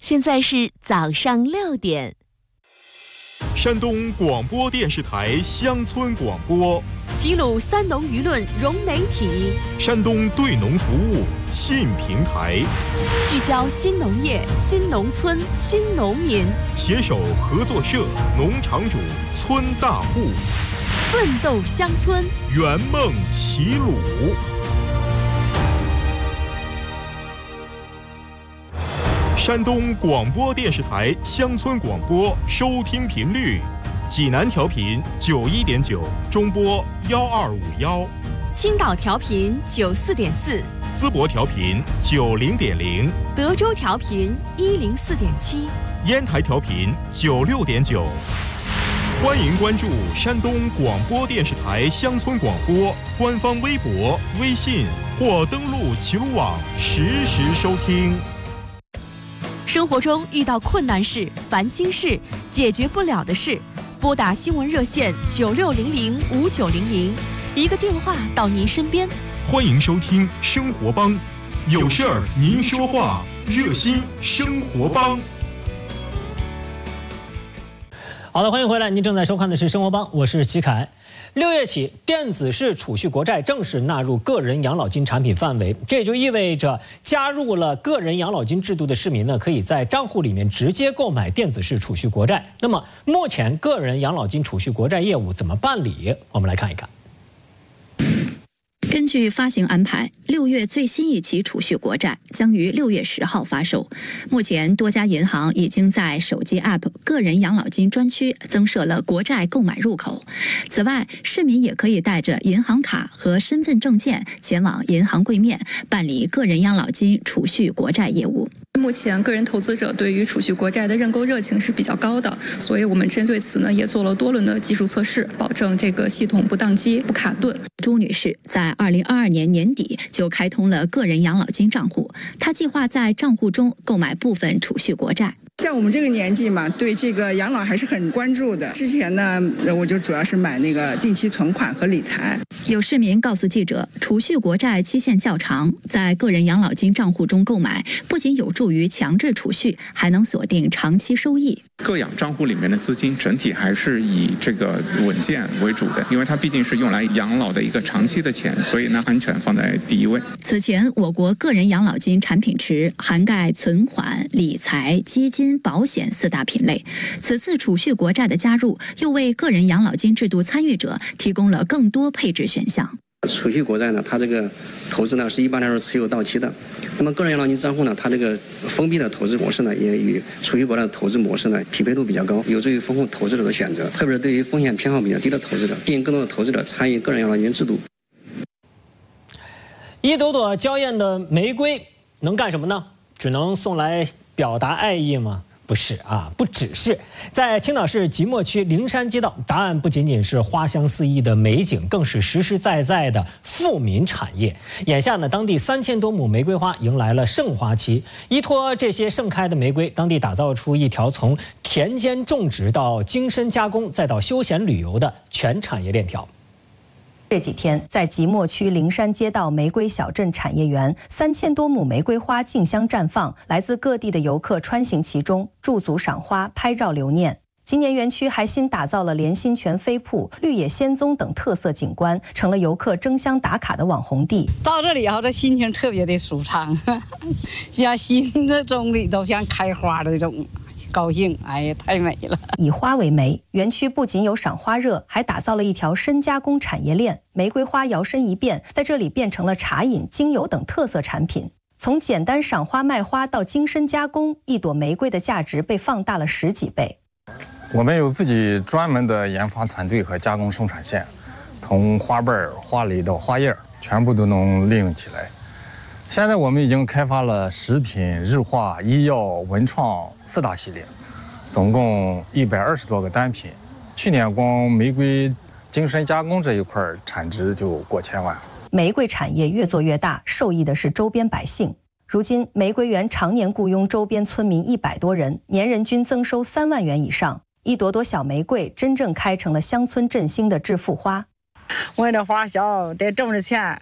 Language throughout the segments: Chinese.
现在是早上6点。 山东广播电视台乡村广播， 齐鲁三农舆论融媒体， 山东对农服务新平台， 聚焦新农业、新农村、新农民， 携手合作社、农场主、村大户， 奋斗乡村， 圆梦齐鲁。山东广播电视台乡村广播收听频率：济南调频91.9，中波1251； 青岛调频94.4， 淄博调频90.0， 德州调频104.7， 烟台调频96.9。欢迎关注山东广播电视台乡村广播官方微博、微信或登录齐鲁网实时收听。 生活中遇到困难事、烦心事、解决不了的事，拨打新闻热线96005900，一个电话到您身边。 欢迎收听生活帮，有事儿您说话，热心生活帮。 好的，欢迎回来，您正在收看的是生活帮，我是齐凯。6月起，电子式储蓄国债正式纳入个人养老金产品范围，这也就意味着加入了个人养老金制度的市民呢，可以在账户里面直接购买电子式储蓄国债。那么，目前个人养老金储蓄国债业务怎么办理？我们来看一看。 根据发行安排，6月最新一期储蓄国债将于6月10号发售。目前，多家银行已经在手机 App 个人养老金专区增设了国债购买入口。此外，市民也可以带着银行卡和身份证件前往银行柜面办理个人养老金储蓄国债业务。 目前个人投资者对于储蓄国债的认购热情是比较高的，所以我们针对此呢也做了多轮的技术测试，保证这个系统不宕机、不卡顿。 朱女士在2022年年底就开通了个人养老金账户，她计划在账户中购买部分储蓄国债。 像我们这个年纪嘛，对这个养老还是很关注的。之前呢，我就主要是买那个定期存款和理财。 有市民告诉记者，储蓄国债期限较长，在个人养老金账户中购买，不仅有助于强制储蓄，还能锁定长期收益。 个养账户里面的资金整体还是以这个稳健为主的，因为它毕竟是用来养老的一个长期的钱，所以呢，安全放在第一位。 此前，我国个人养老金产品池涵盖存款、理财、基金、保险4大品类。此次储蓄国债的加入，又为个人养老金制度参与者提供了更多配置选项。 储蓄国债呢，它这个投资呢是一般来说持有到期的。那么个人养老金账户呢，它这个封闭的投资模式呢，也与储蓄国债的投资模式呢匹配度比较高，有助于丰富投资者的选择，特别是对于风险偏好比较低的投资者，吸引更多的投资者参与个人养老金制度。 一朵朵娇艳的玫瑰能干什么呢？只能送来表达爱意吗？不是啊，不只是。在青岛市即墨区灵山街道，答案不仅仅是花香四溢的美景，更是实实在在的富民产业。眼下呢，当地3000多亩玫瑰花迎来了盛花期，依托这些盛开的玫瑰，当地打造出一条从田间种植到精深加工再到休闲旅游的全产业链条。 这几天，在即墨区灵山街道玫瑰小镇产业园，3000多亩玫瑰花竞相绽放，来自各地的游客穿行其中，驻足赏花、拍照留念。今年园区还新打造了莲心泉飞瀑、绿野仙踪等特色景观，成了游客争相打卡的网红地。 到这里以后，这心情特别的舒畅，像心的中里都像开花的那种。高兴，哎呀，太美了！ 以花为媒，园区不仅有赏花热，还打造了一条深加工产业链。玫瑰花摇身一变，在这里变成了茶饮、精油等特色产品。从简单赏花卖花到精深加工，一朵玫瑰的价值被放大了10几倍。 我们有自己专门的研发团队和加工生产线，从花瓣、花蕾到花叶，全部都能利用起来。现在我们已经开发了食品、日化、医药、文创4大系列，总共120多个单品。去年光玫瑰精深加工这一块产值就过千万。 玫瑰产业越做越大，受益的是周边百姓。如今，玫瑰园常年雇佣周边村民100多人，年人均增收3万元以上。一朵朵小玫瑰真正开成了乡村振兴的致富花。 我的花小得挣着钱。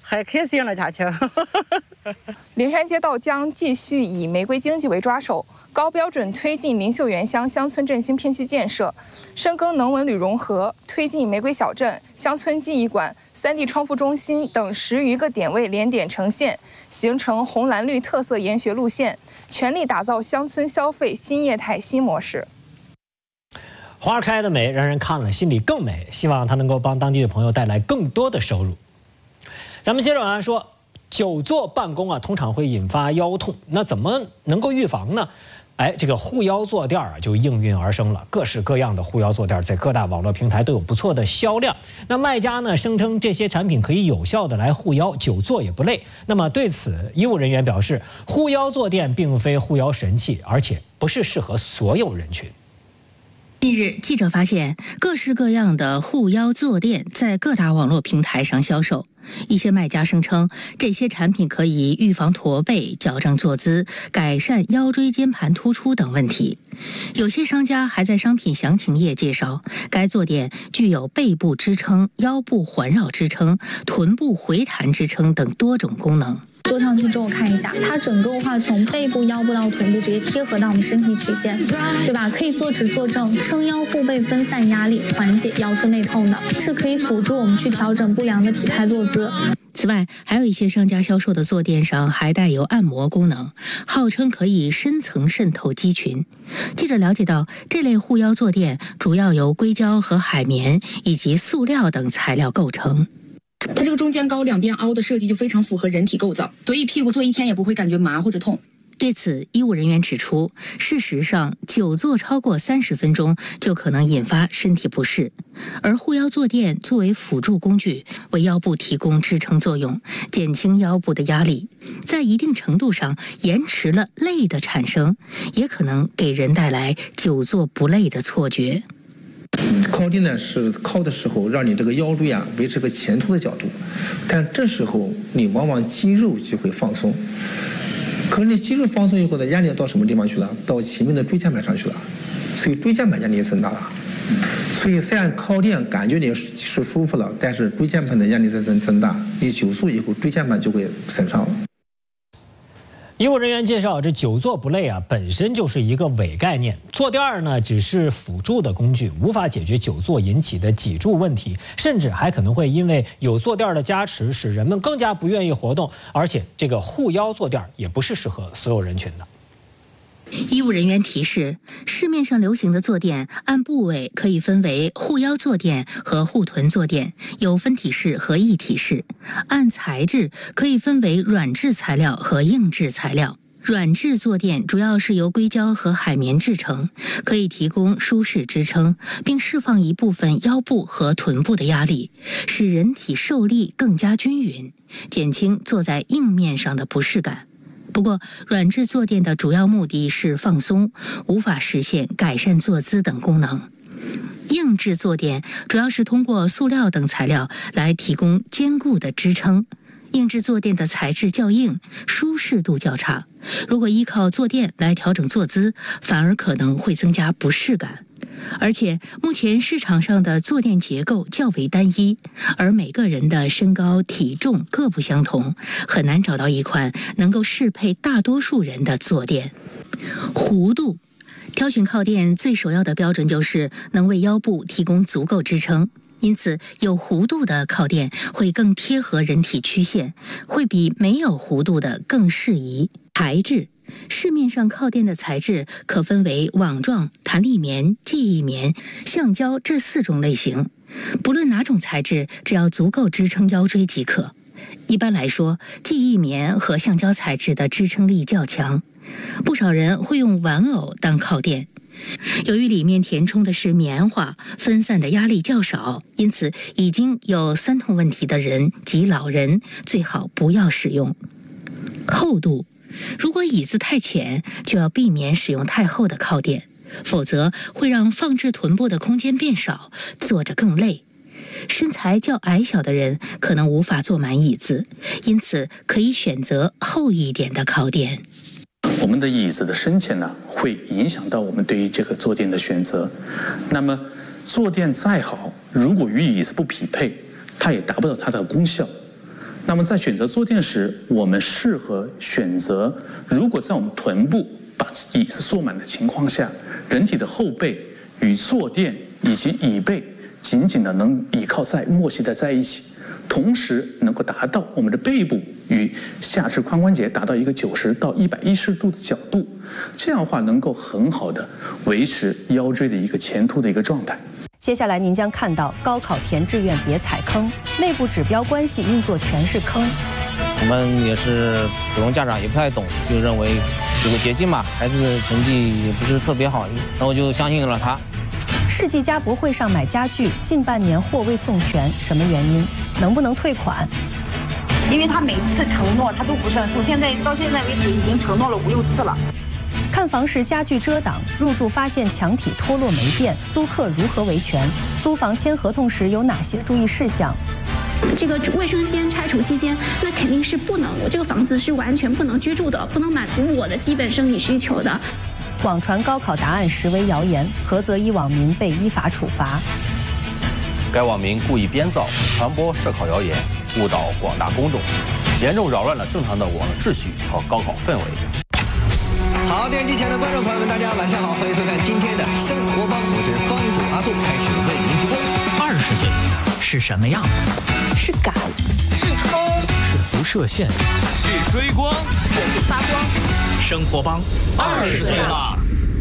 还开心了下去。 灵山街道将继续以玫瑰经济为抓手，高标准推进灵秀园乡乡村振兴片区建设，深耕能文旅融合，推进玫瑰小镇、乡村记忆馆、3D 创富中心等10余个点位连点呈现，形成红蓝绿特色研学路线，全力打造乡村消费新业态新模式。 花开的美，让人看了心里更美。希望它能够帮当地的朋友带来更多的收入。咱们接着往下说，久坐办公通常会引发腰痛，那怎么能够预防呢？这个护腰坐垫就应运而生了，各式各样的护腰坐垫在各大网络平台都有不错的销量。那卖家呢声称这些产品可以有效的来护腰，久坐也不累。那么对此，医务人员表示，护腰坐垫并非护腰神器，而且不是适合所有人群。 近日，记者发现各式各样的护腰坐垫在各大网络平台上销售。一些卖家声称，这些产品可以预防驼背、矫正坐姿、改善腰椎间盘突出等问题。有些商家还在商品详情页介绍，该坐垫具有背部支撑、腰部环绕支撑、臀部回弹支撑等多种功能。 坐上去之后看一下，它整个的话从背部、腰部到臀部直接贴合到我们身体曲线，对吧？可以坐直坐正，撑腰护背，分散压力，缓解腰酸背痛的，是可以辅助我们去调整不良的体态坐姿。 此外，还有一些商家销售的坐垫上还带有按摩功能，号称可以深层渗透肌群。记者了解到，这类护腰坐垫主要由硅胶和海绵以及塑料等材料构成。 它这个中间高两边凹的设计就非常符合人体构造，所以屁股坐一天也不会感觉麻或者痛。 对此，医务人员指出，事实上，久坐超过30分钟就可能引发身体不适，而护腰坐垫作为辅助工具，为腰部提供支撑作用，减轻腰部的压力，在一定程度上延迟了累的产生，也可能给人带来久坐不累的错觉。 靠垫呢是靠的时候让你这个腰椎维持个前凸的角度，但这时候你往往肌肉就会放松。可是你肌肉放松以后的压力到什么地方去了？到前面的椎间盘上去了，所以椎间盘压力也增大了。所以虽然靠垫感觉你是舒服了，但是椎间盘的压力在增大，你久坐以后椎间盘就会损伤了。 医务人员介绍，这久坐不累本身就是一个伪概念，坐垫呢只是辅助的工具，无法解决久坐引起的脊柱问题，甚至还可能会因为有坐垫的加持，使人们更加不愿意活动。而且这个护腰坐垫也不是适合所有人群的。 医务人员提示，市面上流行的坐垫按部位可以分为护腰坐垫和护臀坐垫，有分体式和一体式。按材质可以分为软质材料和硬质材料。软质坐垫主要是由硅胶和海绵制成，可以提供舒适支撑，并释放一部分腰部和臀部的压力，使人体受力更加均匀，减轻坐在硬面上的不适感。不过，软质坐垫的主要目的是放松，无法实现改善坐姿等功能。硬质坐垫主要是通过塑料等材料来提供坚固的支撑。硬质坐垫的材质较硬，舒适度较差，如果依靠坐垫来调整坐姿，反而可能会增加不适感。而且目前市场上的坐垫结构较为单一，而每个人的身高体重各不相同，很难找到一款能够适配大多数人的坐垫。弧度，挑选靠垫最首要的标准就是能为腰部提供足够支撑，因此有弧度的靠垫会更贴合人体曲线，会比没有弧度的更适宜。材质，市面上靠垫的材质可分为网状、弹力棉、记忆棉、橡胶这4种类型。不论哪种材质，只要足够支撑腰椎即可。一般来说，记忆棉和橡胶材质的支撑力较强，不少人会用玩偶当靠垫。由于里面填充的是棉花，分散的压力较少，因此已经有酸痛问题的人及老人最好不要使用。厚度，如果椅子太浅，就要避免使用太厚的靠垫，否则会让放置臀部的空间变少，坐着更累。身材较矮小的人可能无法坐满椅子，因此可以选择厚一点的靠垫。 我们的椅子的深浅呢，会影响到我们对于这个坐垫的选择。那么坐垫再好，如果与椅子不匹配，它也达不到它的功效。 那么在选择坐垫时，我们适合选择，如果在我们臀部把椅子坐满的情况下，人体的后背与坐垫以及椅背紧紧的能倚靠默契的在一起，同时能够达到我们的背部与下肢髋关节达到一个90到110度的角度，这样的话能够很好的维持腰椎的一个前凸的一个状态。 接下来您将看到高考填志愿别踩坑，内部指标关系运作全是坑。 我们也是普通家长也不太懂，就认为有个捷径嘛，孩子成绩也不是特别好，然后就相信了他。 世纪家博会上买家具，近半年货未送全，什么原因？能不能退款？ 因为他每次承诺他都不算数，到现在为止已经承诺了5、6次了。 看房时家具遮挡，入住发现墙体脱落没变，租客如何维权？租房签合同时有哪些注意事项？ 这个卫生间拆除期间，那肯定是不能，我这个房子是完全不能居住的，不能满足我的基本生理需求的。 网传高考答案实为谣言，菏泽一网民被依法处罚。 该网民故意编造、传播涉考谣言，误导广大公众，严重扰乱了正常的网络秩序和高考氛围。 好，电视机前的观众朋友们，大家晚上好，欢迎收看今天的生活帮，我是帮主阿素，开始为您直播。 20岁是什么样子？ 是赶，是冲， 是不设限，是追光， 也是发光。 生活帮20岁了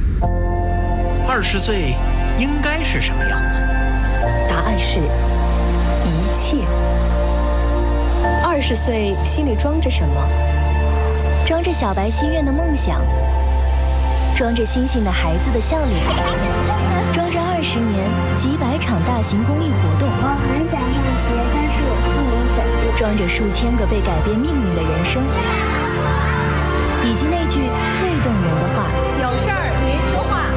，20岁应该是什么样子？ 答案是一切。20岁心里装着什么？装着小白心愿的梦想，装着星星的孩子的笑脸，装着20年几百场大型公益活动。 我很想上学，但是我不能走路。 装着数千个被改变命运的人生，以及那句最动人的话： 有事儿您说话。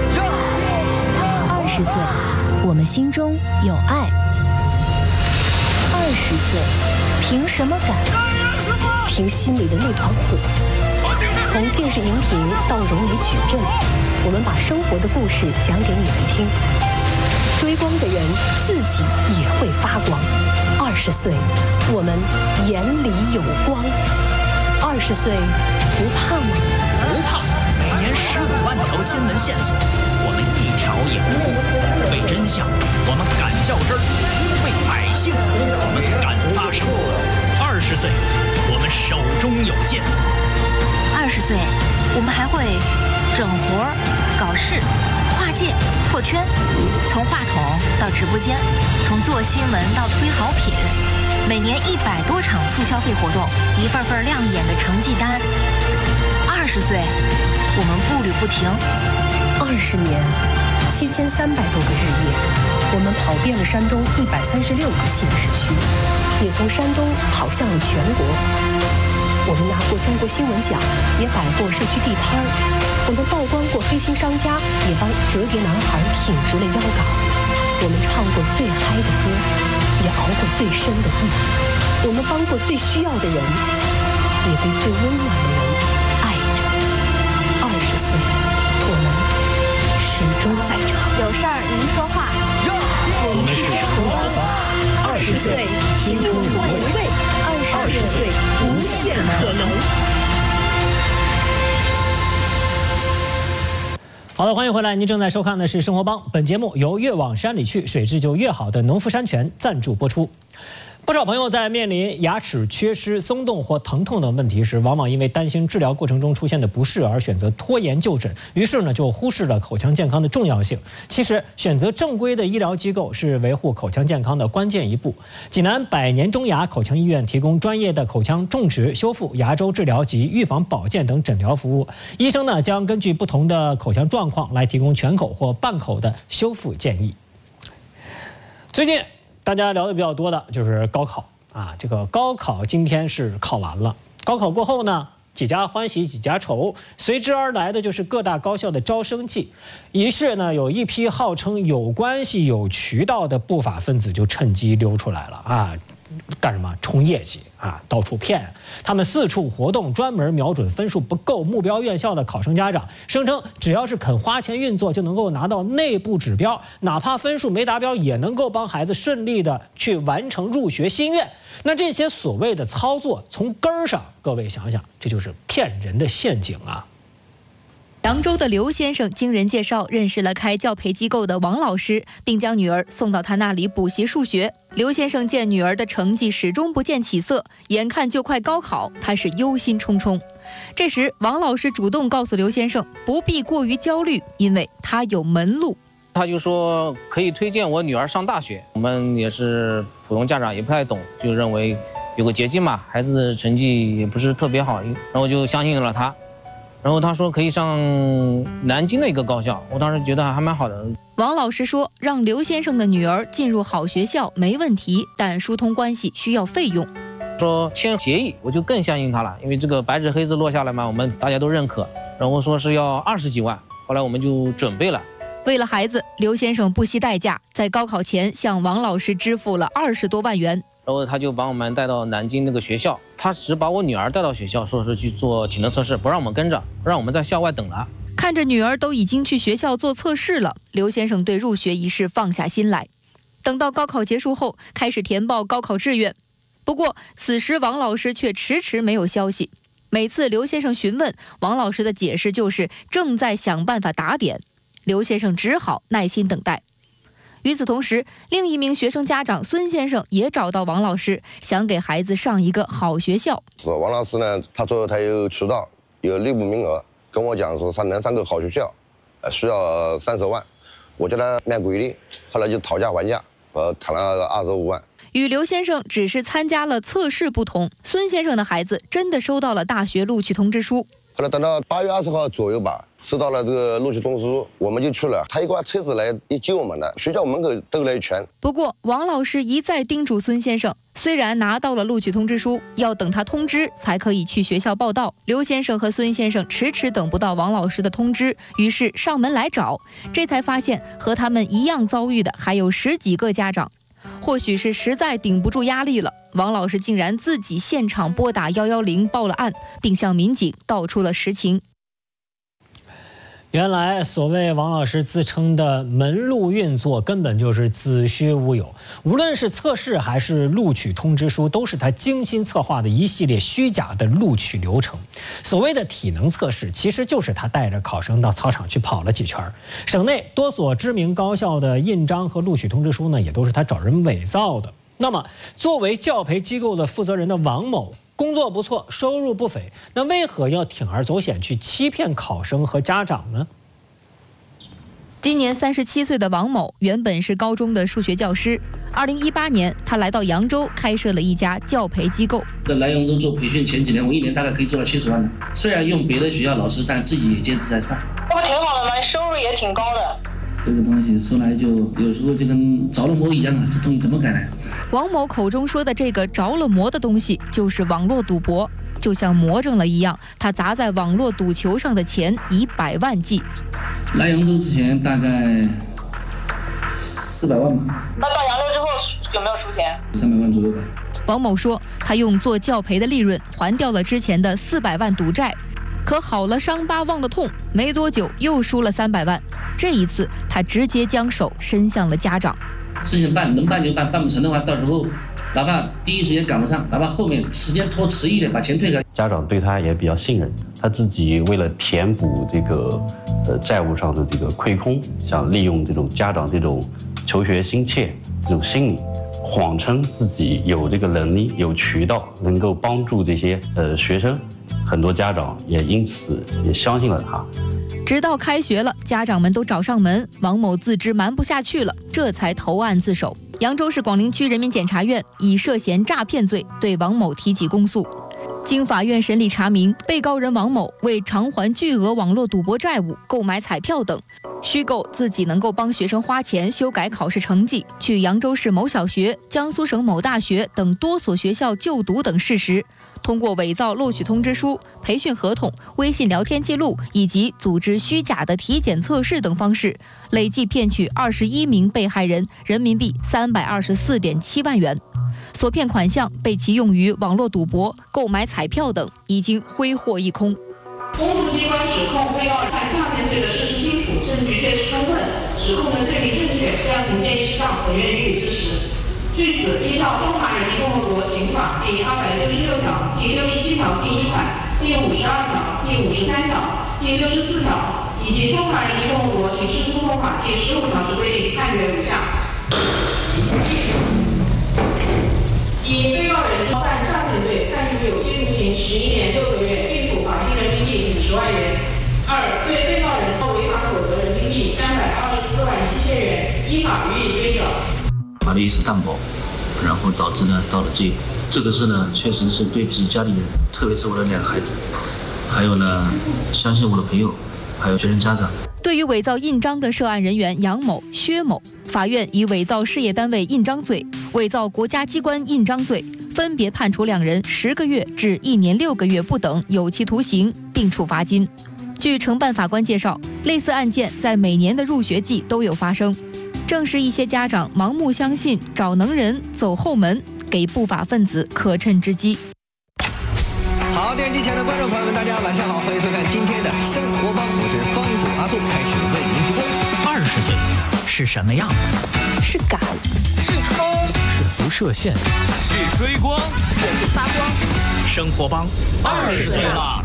20岁，我们心中有爱。20岁，凭什么敢？凭心里的那团火。从电视荧屏到融媒矩阵，我们把生活的故事讲给你们听。追光的人自己也会发光。20岁，我们眼里有光。20岁，不怕吗？ 不怕，每年15万条新闻线索，我们一条也不误。为真相，我们敢较真儿；为百姓，我们敢发声。20岁，我们手中有剑。 20岁，我们还会整活、搞事、跨界、破圈，从话筒到直播间，从做新闻到推好品，每年100多场促消费活动，一份份亮眼的成绩单。20岁，我们步履不停。20年，7300多个日夜，我们跑遍了山东136个县市区，也从山东跑向了全国。我们拿过中国新闻奖，也摆过社区地摊儿；我们曝光过黑心商家，也帮折叠男孩挺直了腰杆；我们唱过最嗨的歌，也熬过最深的夜；我们帮过最需要的人，也被最温暖的人爱着。20岁，我们始终在场。有事儿您说话。我们是生活帮。20岁，青春回味。20岁，无限可能。 好的，欢迎回来，您正在收看的是《生活帮》。本节目由越往山里去，水质就越好的农夫山泉赞助播出。不少朋友在面临牙齿缺失、松动或疼痛等问题时，往往因为担心治疗过程中出现的不适而选择拖延就诊，于是呢就忽视了口腔健康的重要性。其实，选择正规的医疗机构是维护口腔健康的关键一步。济南百年中牙口腔医院提供专业的口腔种植、修复、牙周治疗及预防保健等诊疗服务。医生呢将根据不同的口腔状况来提供全口或半口的修复建议。最近大家聊的比较多的就是高考啊，这个高考今天是考完了。高考过后呢，几家欢喜几家愁，随之而来的就是各大高校的招生季。于是呢，有一批号称有关系、有渠道的不法分子就趁机溜出来了啊。 干什么？冲业绩啊，到处骗。他们四处活动，专门瞄准分数不够目标院校的考生家长，声称只要是肯花钱运作，就能够拿到内部指标，哪怕分数没达标，也能够帮孩子顺利的去完成入学心愿。那这些所谓的操作，从根儿上，各位想想，这就是骗人的陷阱啊！ 扬州的刘先生经人介绍认识了开教培机构的王老师，并将女儿送到他那里补习数学。刘先生见女儿的成绩始终不见起色，眼看就快高考，他是忧心忡忡。这时，王老师主动告诉刘先生不必过于焦虑，因为他有门路。 他就说可以推荐我女儿上大学。我们也是普通家长，也不太懂，就认为有个捷径嘛，孩子成绩也不是特别好，然后就相信了他。然后他说可以上南京的一个高校，我当时觉得还蛮好的。 王老师说，让刘先生的女儿进入好学校没问题，但疏通关系需要费用。 说签协议，我就更相信他了，因为这个白纸黑字落下来嘛，我们大家都认可。然后说是要20几万，后来我们就准备了。 为了孩子，刘先生不惜代价，在高考前向王老师支付了20多万元。 然后他就把我们带到南京那个学校，他只把我女儿带到学校，说是去做体能测试，不让我们跟着，让我们在校外等了。 看着女儿都已经去学校做测试了，刘先生对入学一事放下心来。等到高考结束后，开始填报高考志愿。不过此时王老师却迟迟没有消息。每次刘先生询问，王老师的解释就是正在想办法打点。刘先生只好耐心等待。与此同时，另一名学生家长孙先生也找到王老师，想给孩子上一个好学校。 王老师呢，他说他有渠道，有内部名额，跟我讲说能上个好学校，需要30万，我叫他卖贵的，后来就讨价还价，谈了25万。 与刘先生只是参加了测试不同，孙先生的孩子真的收到了大学录取通知书。 后来等到8月20号左右吧，收到了这个录取通知书，我们就去了。他一挂车子来接我们的，学校门口兜了一圈。 不过王老师一再叮嘱孙先生，虽然拿到了录取通知书，要等他通知才可以去学校报到。刘先生和孙先生迟迟等不到王老师的通知，于是上门来找，这才发现和他们一样遭遇的还有10几个家长。或许是实在顶不住压力了，王老师竟然自己现场拨打110报了案，并向民警道出了实情。 原来所谓王老师自称的门路运作根本就是子虚乌有，无论是测试还是录取通知书，都是他精心策划的一系列虚假的录取流程。所谓的体能测试，其实就是他带着考生到操场去跑了几圈。省内多所知名高校的印章和录取通知书呢，也都是他找人伪造的。那么，作为教培机构的负责人的王某，工作不错，收入不菲，那为何要铤而走险去欺骗考生和家长呢？ 今年37岁的王某原本是高中的数学教师，2018年他来到扬州开设了一家教培机构。 来扬州做培训前几年，我1年大概可以做到70万的。虽然用别的学校老师，但自己也坚持在上。 这不挺好的吗？收入也挺高的。 这个东西说来就有时候就跟着了魔一样啊，这东西怎么改呢？ 王某口中说的这个着了魔的东西，就是网络赌博，就像魔怔了一样，他砸在网络赌球上的钱以100万计。 来扬州之前大概400万吧。 那到扬州之后有没有输钱 ？300万左右吧。 王某说，他用做教培的利润还掉了之前的400万赌债。可好了伤疤忘了痛，没多久又输了300万。这一次，他直接将手伸向了家长。 事情办能办就办，办不成的话，到时候哪怕第一时间赶不上，哪怕后面时间拖迟一点，把钱退开。 家长对他也比较信任，他自己为了填补这个债务上的这个亏空，想利用这种家长这种求学心切这种心理，谎称自己有这个能力、有渠道，能够帮助这些学生。很多家长也因此也相信了他。 直到开学了，家长们都找上门，王某自知瞒不下去了，这才投案自首。扬州市广陵区人民检察院以涉嫌诈骗罪对王某提起公诉。经法院审理查明，被告人王某为偿还巨额网络赌博债务、购买彩票等，虚构自己能够帮学生花钱修改考试成绩、去扬州市某小学、江苏省某大学等多所学校就读等事实，通过伪造录取通知书、培训合同、微信聊天记录以及组织虚假的体检测试等方式，累计骗取21名被害人人民币324.7万元。 所骗款项被其用于网络赌博、购买彩票等，已经挥霍一空。 公诉机关指控被告人犯诈骗罪的事实清楚，证据确实充分，指控的罪名正确，量刑建议适当，本院予以支持。据此，依照《中华人民共和国刑法》第266条、第67条第1款、第52条、第53条、第64条以及《中华人民共和国刑事诉讼法》第15条之规定，判决如下：以被告人犯诈骗罪，判处有期徒刑11年6个月，并处罚金人民币50万元。2、对被告人违法所得人民币324万7千元，依法予以追缴。 法律意识淡薄，然后导致呢到了这个事呢，确实是对不起家里人，特别是我的2个孩子，还有呢，相信我的朋友，还有学生家长。 对于伪造印章的涉案人员杨某、薛某，法院以伪造事业单位印章罪、伪造国家机关印章罪，分别判处2人10个月至1年6个月不等有期徒刑，并处罚金。据承办法官介绍，类似案件在每年的入学季都有发生。正是一些家长盲目相信找能人走后门，给不法分子可乘之机。 好，电视机前的观众朋友们，大家晚上好，欢迎收看今天的生活帮，我是帮主阿素，开始为您直播。 20岁是什么样子？ 是赶，是冲， 是不设限， 是追光， 也是发光。 生活帮20岁了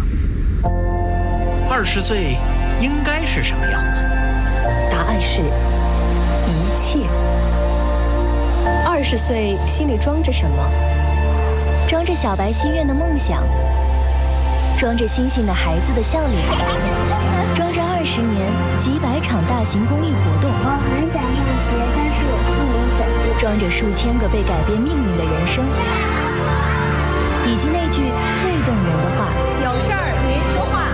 ，20岁应该是什么样子？ 答案是一切。20岁心里装着什么？装着小白心愿的梦想，装着星星的孩子的笑脸，装着20年几百场大型公益活动。 我很想上学，但是我不能走路。 装着数千个被改变命运的人生，以及那句最动人的话： 有事儿您说话。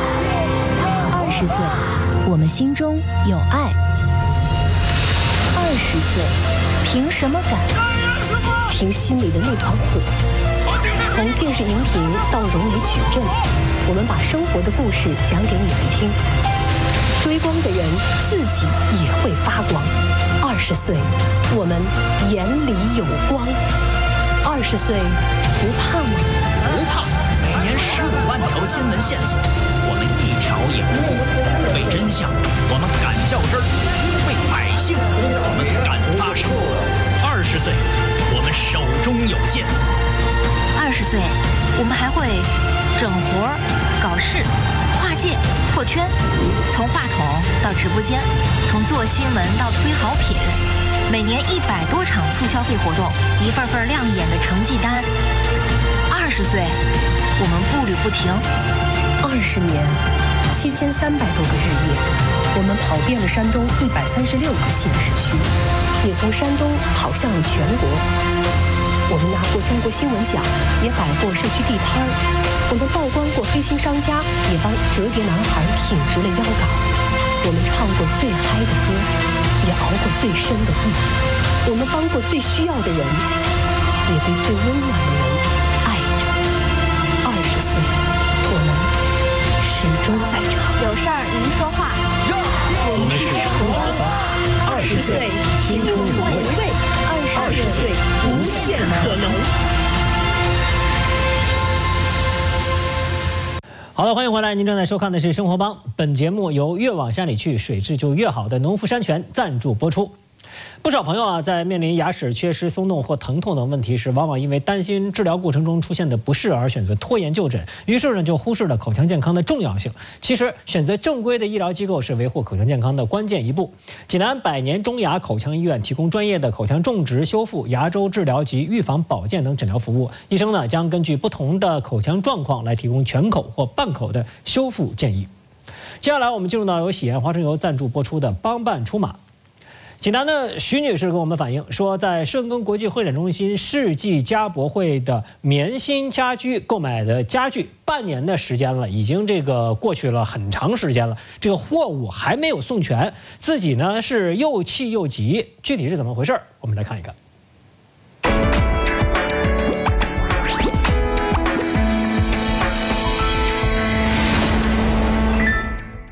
20岁，我们心中有爱。20岁，凭什么赶？凭心里的那团火。从电视荧屏到融媒矩阵，我们把生活的故事讲给你们听。追光的人自己也会发光。20岁，我们眼里有光。20岁，不怕吗？ 不怕，每年15万条新闻线索，我们一条也不误。为真相，我们敢较真儿；为百姓，我们敢发声。20岁，我们手中有剑。 20岁，我们还会整活、搞事、跨界、破圈，从话筒到直播间，从做新闻到推好品，每年100多场促消费活动，一份份亮眼的成绩单。20岁，我们步履不停。20年，7300多个日夜，我们跑遍了山东136个县市区，也从山东跑向了全国。我们拿过中国新闻奖，也摆过社区地摊儿；我们曝光过黑心商家，也帮折叠男孩挺直了腰杆；我们唱过最嗨的歌，也熬过最深的夜；我们帮过最需要的人，也被最温暖的人爱着。20岁，我们始终在场。有事儿您说话。我们是生活帮。20岁，青春回味。20岁，无限可能。 好的，欢迎回来，您正在收看的是《生活帮》。本节目由越往山里去，水质就越好的农夫山泉赞助播出。不少朋友啊，在面临牙齿缺失、松动或疼痛等问题时，往往因为担心治疗过程中出现的不适而选择拖延就诊，于是呢就忽视了口腔健康的重要性。其实，选择正规的医疗机构是维护口腔健康的关键一步。济南百年中牙口腔医院提供专业的口腔种植、修复、牙周治疗及预防保健等诊疗服务。医生呢将根据不同的口腔状况来提供全口或半口的修复建议。接下来我们进入到由喜宴花生油赞助播出的帮办出马。济南的徐女士跟我们反映说，在盛庚国际会展中心世纪家博会的棉心家居购买的家具，半年的时间了，已经过去了很长时间了，这个货物还没有送全，自己呢是又气又急，具体是怎么回事？我们来看一看。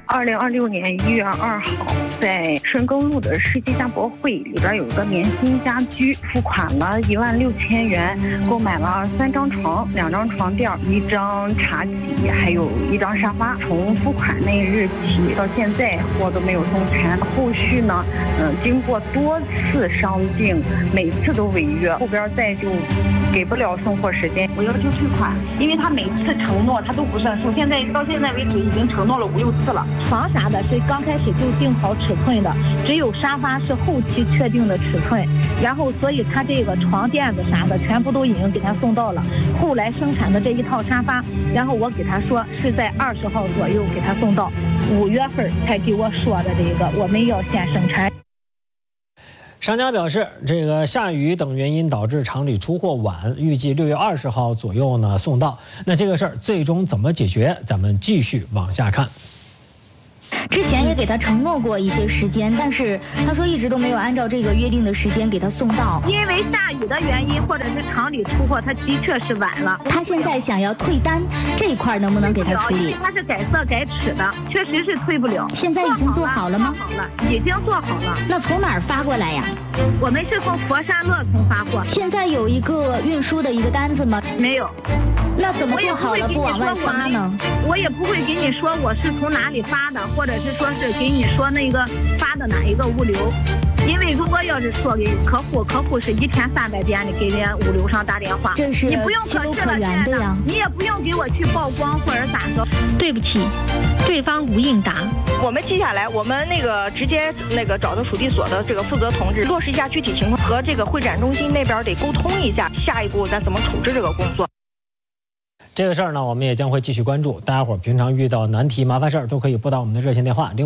2026年1月2号，在顺耕路的世纪家博会里边有一个棉心家居，付款了16000元，购买了3张床、2张床垫、1张茶几，还有1张沙发。从付款那日起到现在，货都没有送全。后续呢，经过多次上镜，每次都违约，后边再就给不了送货时间，我要求退款，因为他每次承诺他都不算数，到现在为止已经承诺了5、6次了。 床啥的是刚开始就定好尺寸的，只有沙发是后期确定的尺寸，然后所以他这个床垫子啥的全部都已经给他送到了。后来生产的这一套沙发，然后我给他说是在20号左右给他送到，5月份才给我说的这个我们要先生产。 商家表示，这个下雨等原因导致厂里出货晚，预计6月20号左右呢送到。那这个事儿最终怎么解决？咱们继续往下看。 之前也给他承诺过一些时间，但是他说一直都没有按照这个约定的时间给他送到。 因为下雨的原因，或者是厂里出货，他的确是晚了。 他现在想要退单，这一块能不能给他处理？ 他是改色改尺的，确实是退不了。 现在已经做好了吗？ 做好了，已经做好了。 那从哪儿发过来呀？ 我们是从佛山乐从发货。 现在有一个运输的一个单子吗？ 没有。 那怎么做好了不往外发呢？ 我也不会给你说我是从哪里发的，或者是说是给你说那个发的哪一个物流。因为如果要是说给客户是1天300遍的给人物流上打电话， 这是你不用可知了的呀，你也不用给我去曝光或者咋着。 对不起，对方无应答。 我们记下来，我们直接找到属地所的这个负责同志，落实一下具体情况，和这个会展中心那边得沟通一下，下一步咱怎么处置这个工作。 这个事儿呢，我们也将会继续关注。大家伙儿平常遇到难题、麻烦事儿，都可以拨打我们的热线电话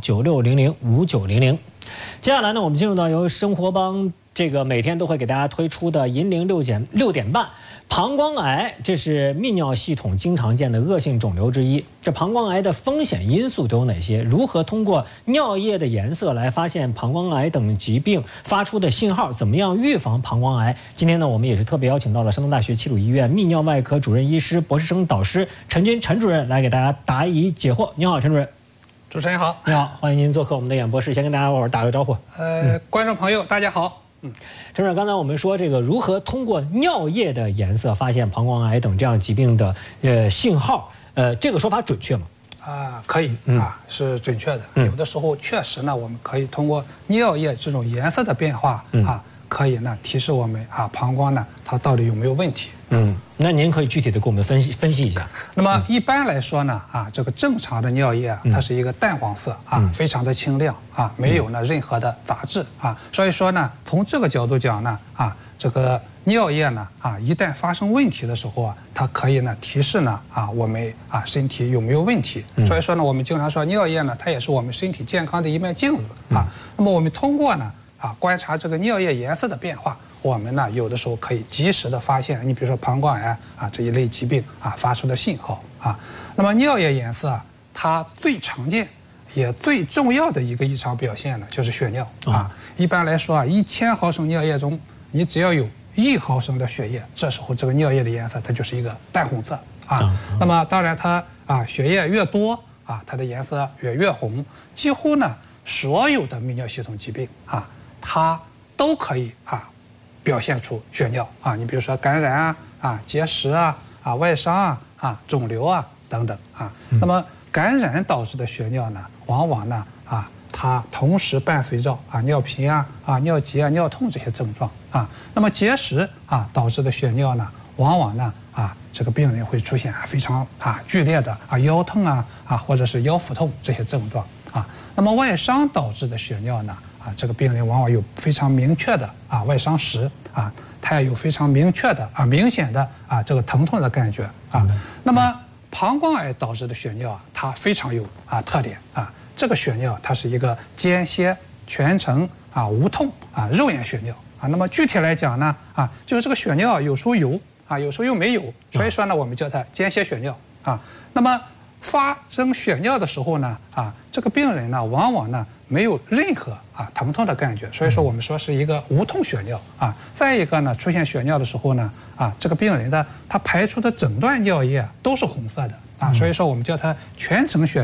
053196005900。接下来呢，我们进入到由生活帮这个每天都会给大家推出的银铃6点半。膀胱癌，这是泌尿系统经常见的恶性肿瘤之一。这膀胱癌的风险因素都有哪些？如何通过尿液的颜色来发现膀胱癌等疾病发出的信号？怎么样预防膀胱癌？今天呢，我们也是特别邀请到了山东大学齐鲁医院泌尿外科主任医师、博士生导师陈军陈主任来给大家答疑解惑。你好，陈主任。 主持人好。 你好，欢迎您做客我们的演播室。先跟大家伙打个招呼。 观众朋友大家好。 陈主任，刚才我们说这个如何通过尿液的颜色发现膀胱癌等这样疾病的信号，这个说法准确吗？ 可以是准确的。有的时候确实呢，我们可以通过尿液这种颜色的变化可以呢提示我们膀胱呢它到底有没有问题。 那您可以具体的给我们分析一下。 那么一般来说呢这个正常的尿液它是一个淡黄色非常的清亮没有呢任何的杂质所以说呢从这个角度讲呢这个尿液呢一旦发生问题的时候它可以呢提示呢我们身体有没有问题。所以说呢我们经常说尿液呢它也是我们身体健康的一面镜子那么我们通过呢观察这个尿液颜色的变化，我们呢有的时候可以及时的发现你比如说膀胱癌这一类疾病发出的信号那么尿液颜色它最常见也最重要的一个异常表现呢就是血尿一般来说1000毫升尿液中你只要有1毫升的血液，这时候这个尿液的颜色它就是一个淡红色那么当然它血液越多它的颜色越红，几乎呢所有的泌尿系统疾病它都可以表现出血尿你比如说感染结石外伤肿瘤等等那么感染导致的血尿呢，往往呢它同时伴随着尿频尿急尿痛这些症状那么结石导致的血尿呢，往往呢这个病人会出现非常剧烈的腰疼或者是腰腹痛这些症状那么外伤导致的血尿呢这个病人往往有非常明确的外伤史它也有非常明确的明显的这个疼痛的感觉那么膀胱癌导致的血尿它非常有特点这个血尿它是一个间歇全程无痛肉眼血尿那么具体来讲呢就是这个血尿有时候有有时候又没有，所以说呢我们叫它间歇血尿那么发生血尿的时候呢这个病人呢往往呢没有任何疼痛的感觉，所以说我们说是一个无痛血尿再一个呢出现血尿的时候呢这个病人的他排出的整段尿液都是红色的所以说我们叫它全程血尿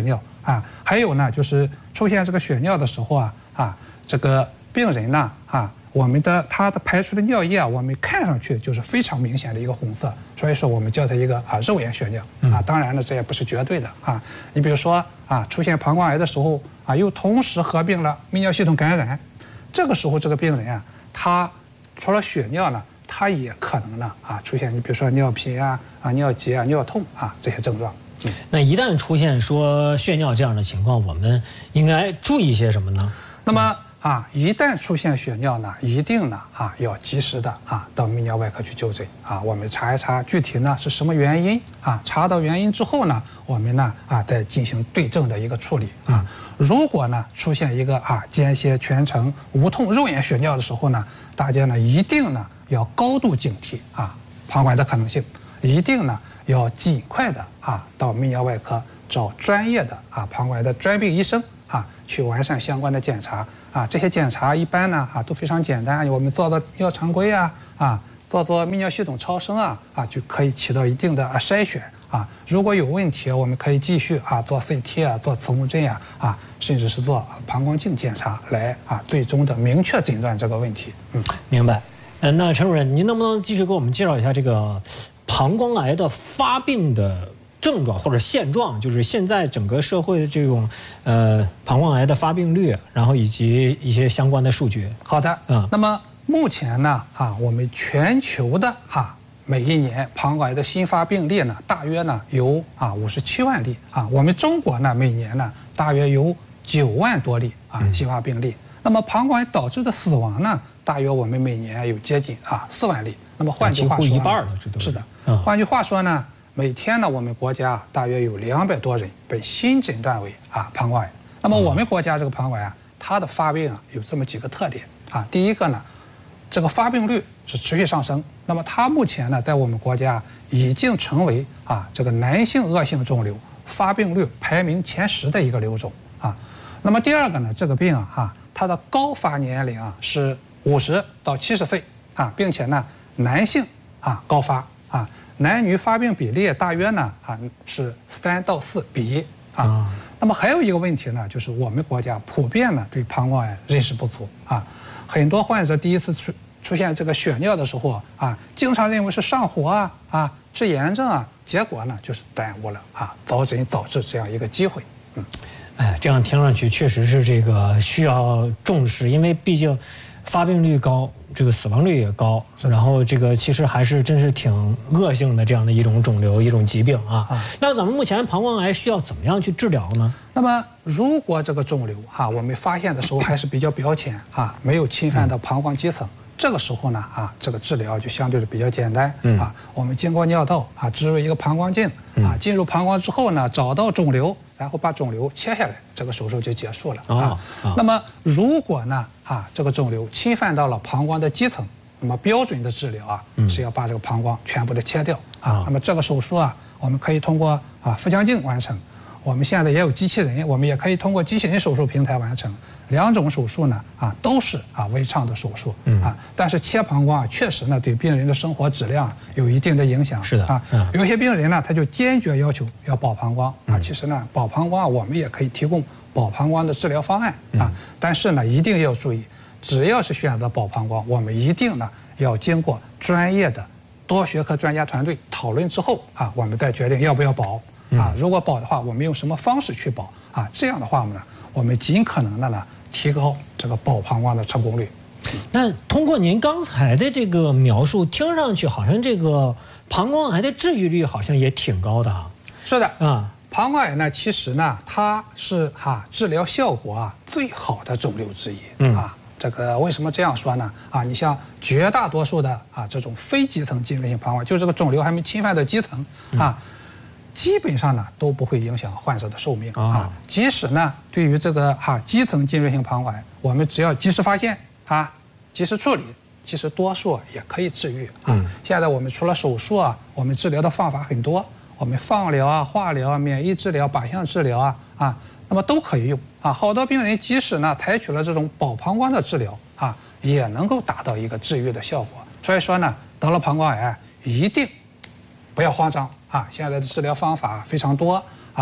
啊。还有呢，就是出现这个血尿的时候这个病人呢他的排出的尿液我们看上去就是非常明显的一个红色，所以说我们叫它一个肉眼血尿当然呢，这也不是绝对的你比如说出现膀胱癌的时候又同时合并了泌尿系统感染，这个时候这个病人他除了血尿呢，他也可能呢出现你比如说尿频尿急尿痛这些症状。 那一旦出现说血尿这样的情况，我们应该注意些什么呢？ 那么一旦出现血尿呢，一定呢要及时的到泌尿外科去就诊我们查一查具体呢是什么原因查到原因之后呢，我们呢再进行对症的一个处理如果呢出现一个间歇全程无痛肉眼血尿的时候呢，大家呢一定呢要高度警惕膀胱癌的可能性，一定呢要尽快的到泌尿外科找专业的膀胱癌的专病医生去完善相关的检查这些检查一般呢都非常简单，我们做做尿常规做做泌尿系统超声就可以起到一定的筛选如果有问题，我们可以继续做 CT 做磁共振甚至是做膀胱镜检查来最终的明确诊断这个问题。 明白。那陈主任，您能不能继续给我们介绍一下这个膀胱癌的发病的症状或者现状，就是现在整个社会的这种膀胱癌的发病率，然后以及一些相关的数据。 好的，那么目前呢我们全球的每一年膀胱癌的新发病例呢，大约呢有57万例我们中国呢每年呢大约有9万多例新发病例。那么膀胱癌导致的死亡呢，大约我们每年有接近4万例。那么换句话说， 几乎一半了，这都是的。换句话说呢，每天呢我们国家大约有200多人被新诊断为膀胱癌。那么我们国家这个膀胱癌它的发病有这么几个特点第一个呢，这个发病率是持续上升。那么它目前呢在我们国家已经成为这个男性恶性肿瘤发病率排名前10的一个瘤种那么第二个呢，这个病它的高发年龄是50到70岁并且呢男性高发男女发病比例大约呢是3到4比1那么还有一个问题呢，就是我们国家普遍呢对膀胱癌认识不足很多患者第一次出现这个血尿的时候经常认为是上火是炎症结果呢就是耽误了早诊早治这样一个机会。 这样听上去确实是这个需要重视，因为毕竟发病率高，这个死亡率也高，然后这个其实还是真是挺恶性的这样的一种肿瘤一种疾病那咱们目前膀胱癌需要怎么样去治疗呢？ 那么如果这个肿瘤我们发现的时候还是比较表浅没有侵犯到膀胱基层，这个时候呢这个治疗就相对是比较简单我们经过尿道植入一个膀胱镜进入膀胱之后呢，找到肿瘤，然后把肿瘤切下来，这个手术就结束了那么如果呢这个肿瘤侵犯到了膀胱的基层，那么标准的治疗是要把这个膀胱全部的切掉那么这个手术我们可以通过腹腔镜完成，我们现在也有机器人，我们也可以通过机器人手术平台完成。2种手术呢都是微创的手术但是切膀胱确实呢对病人的生活质量有一定的影响。 是的有些病人呢他就坚决要求要保膀胱其实呢保膀胱我们也可以提供保膀胱的治疗方案但是呢一定要注意，只要是选择保膀胱，我们一定呢要经过专业的多学科专家团队讨论之后我们再决定要不要保如果保的话，我们用什么方式去保这样的话呢我们尽可能的呢提高这个保膀胱的成功率。 那通过您刚才的这个描述，听上去好像这个膀胱癌的治愈率好像也挺高的是的膀胱癌呢其实呢它是治疗效果最好的肿瘤之一这个为什么这样说呢你像绝大多数的这种非基层浸润性膀胱，就这个肿瘤还没侵犯到基层基本上呢都不会影响患者的寿命即使呢对于这个基层浸润性膀胱癌，我们只要及时发现及时处理，其实多数也可以治愈现在我们除了手术我们治疗的方法很多，我们放疗化疗免疫治疗靶向治疗那么都可以用好多病人即使呢采取了这种保膀胱的治疗也能够达到一个治愈的效果。所以说呢得了膀胱癌一定不要慌张现在的治疗方法非常多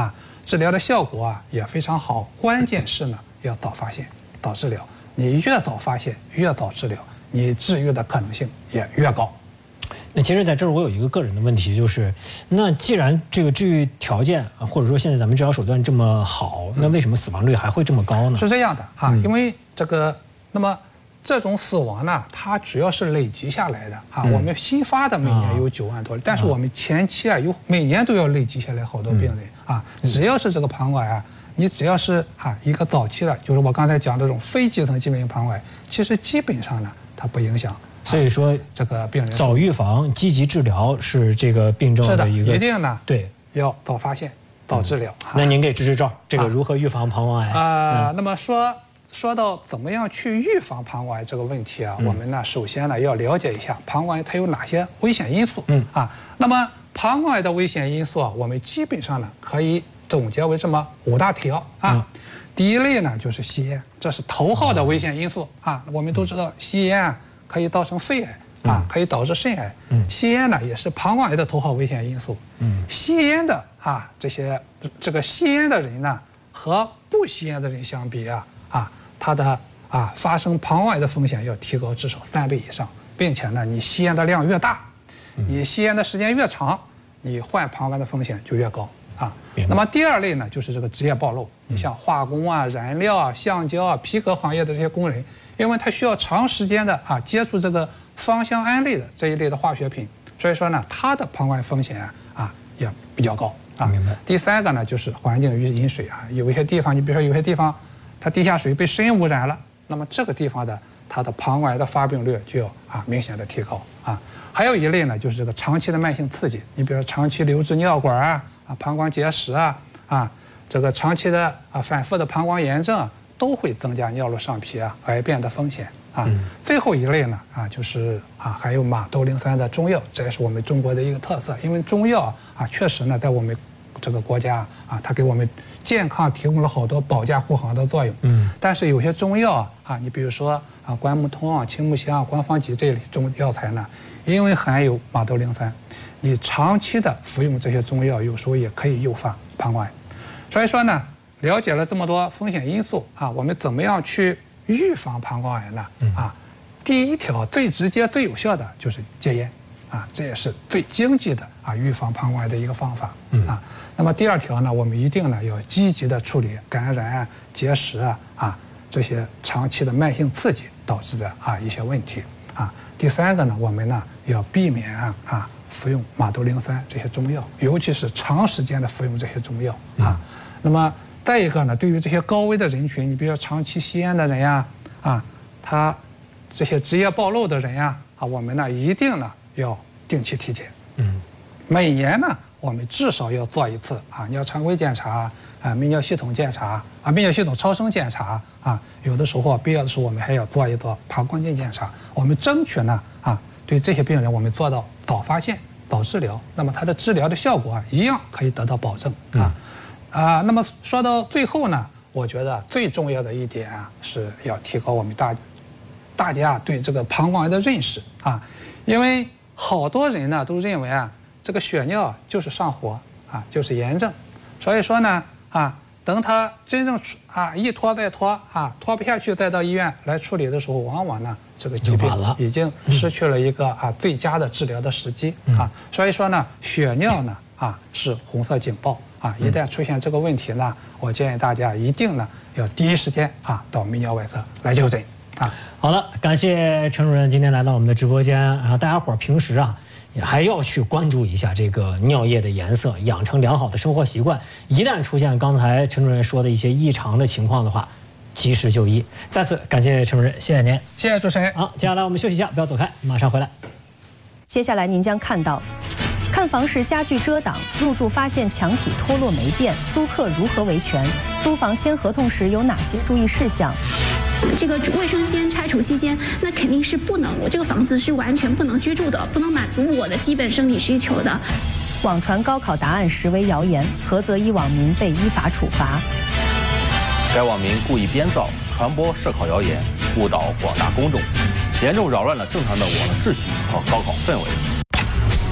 治疗的效果啊也非常好。关键是呢，要早发现、早治疗。你越早发现、越早治疗，你治愈的可能性也越高。 那其实在这儿我有一个个人的问题，就是那既然这个治愈条件或者说现在咱们治疗手段这么好，那为什么死亡率还会这么高呢？ 是这样的哈，因为这个那么这种死亡呢，它主要是累积下来的啊。我们新发的每年有9万多，但是我们前期啊有每年都要累积下来好多病人啊。只要是这个膀胱啊，你只要是一个早期的，就是我刚才讲这种非基层疾病膀胱癌，其实基本上呢它不影响。 所以说， 这个病人早预防、积极治疗是这个病症的一个一定呢， 对， 要早发现、早治疗。 那您给支招，这个如何预防膀胱癌？ 那么说到怎么样去预防膀胱癌这个问题啊，我们呢首先呢要了解一下膀胱癌它有哪些危险因素。那么膀胱癌的危险因素啊，我们基本上呢可以总结为这么5大条啊。第一类呢就是吸烟，这是头号的危险因素啊。我们都知道吸烟可以造成肺癌可以导致肾癌。吸烟呢也是膀胱癌的头号危险因素。吸烟的这个吸烟的人呢和不吸烟的人相比他的发生膀胱癌的风险要提高至少3倍以上，并且呢你吸烟的量越大，你吸烟的时间越长，你患膀胱癌的风险就越高那么第二类呢就是这个职业暴露，你像化工燃料橡胶皮革行业的这些工人。因为他需要长时间的接触这个芳香胺类的这一类的化学品，所以说呢，他的膀胱癌风险也比较高明白。 第三个呢就是环境与饮水有一些地方，你比如说有些地方它地下水被砷污染了，那么这个地方的它的膀胱癌的发病率就要明显的提高还有一类呢就是这个长期的慢性刺激，你比如说长期留置尿管膀胱结石这个长期的反复的膀胱炎症都会增加尿路上皮癌变的风险最后一类呢就是还有马兜铃酸的中药，这也是我们中国的一个特色。因为中药确实呢在我们这个国家它给我们健康提供了好多保驾护航的作用。但是有些中药你比如说关木通青木香、关方戟这类中药材呢，因为含有马兜铃酸，你长期的服用这些中药有时候也可以诱发膀胱癌。所以说呢，了解了这么多风险因素我们怎么样去预防膀胱癌呢？第一条最直接最有效的就是戒烟这也是最经济的预防膀胱癌的一个方法那么第二条呢，我们一定呢要积极的处理感染结石这些长期的慢性刺激导致的一些问题第三个呢，我们呢要避免服用马兜铃酸这些中药，尤其是长时间的服用这些中药那么再一个呢，对于这些高危的人群，你比如说长期吸烟的人他这些职业暴露的人我们呢一定呢要定期体检。每年呢我们至少要做一次尿常规检查泌尿系统检查泌尿系统超声检查有的时候必要的时候我们还要做一做膀胱镜检查。我们争取呢对这些病人我们做到早发现、早治疗，那么他的治疗的效果一样可以得到保证那么说到最后呢，我觉得最重要的一点是要提高我们大家对这个膀胱癌的认识因为好多人呢都认为这个血尿就是上火就是炎症，所以说呢等他真正一拖再拖拖不下去再到医院来处理的时候，往往呢这个疾病已经失去了一个最佳的治疗的时机所以说呢血尿呢是红色警报一旦出现这个问题呢，我建议大家一定呢要第一时间到泌尿外科来就诊好了，感谢陈主任今天来到我们的直播间大家伙平时也还要去关注一下这个尿液的颜色，养成良好的生活习惯。一旦出现刚才陈主任说的一些异常的情况的话，及时就医。再次感谢陈主任，谢谢您， 谢谢主持人。 好，接下来我们休息一下，不要走开，马上回来。 接下来您将看到，看房时家具遮挡，入住发现墙体脱落没变，租客如何维权？租房签合同时有哪些注意事项？ 这个卫生间拆除期间，那肯定是不能，我这个房子是完全不能居住的，不能满足我的基本生理需求的。 网传高考答案实为谣言，何则一网民被依法处罚。 该网民故意编造、传播涉考谣言，误导广大公众，严重扰乱了正常的网络秩序和高考氛围。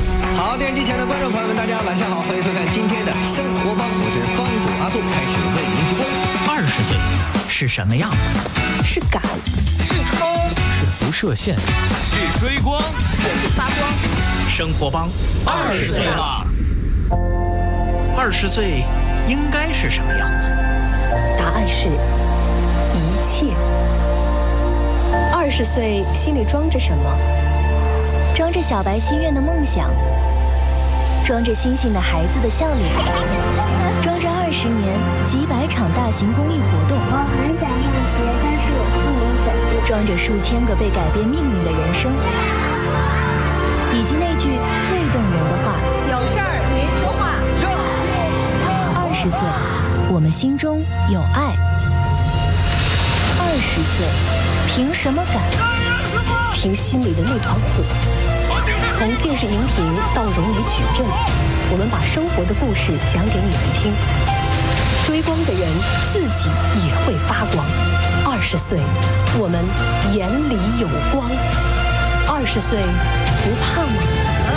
好，电视机前的观众朋友们，大家晚上好，欢迎收看今天的生活帮，我是帮主阿素，开始为您直播。 20岁是什么样子？ 是赶，是冲， 是不设限， 是追光， 也是发光。 生活帮20岁了，20岁应该是什么样子？ 答案是一切。20岁心里装着什么？ 装着小白心愿的梦想，装着星星的孩子的笑脸，装着20年几百场大型公益活动。 我很想上学，但是我不能走路。 装着数千个被改变命运的人生，以及那句最动人的话： 有事儿您说话。 20岁，我们心中有爱。20岁，凭什么赶？ 凭心里的那团火。从电视荧屏到融媒矩阵，我们把生活的故事讲给你们听。追光的人自己也会发光。20岁，我们眼里有光。20岁，不怕吗？